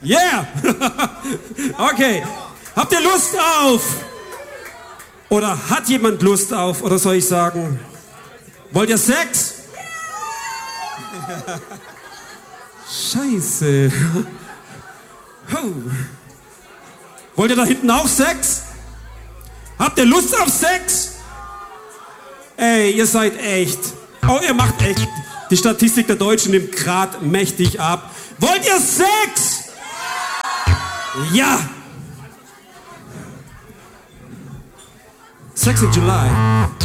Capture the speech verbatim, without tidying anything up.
Yeah! Okay. Habt ihr Lust auf? Oder hat jemand Lust auf? Oder soll ich sagen, wollt ihr Sex? Scheiße. Oh. Wollt ihr da hinten auch Sex? Habt ihr Lust auf Sex? Ey, ihr seid echt. Oh, ihr macht echt. Die Statistik der Deutschen nimmt grad mächtig ab. Wollt ihr Sex? Ja. Sex in July.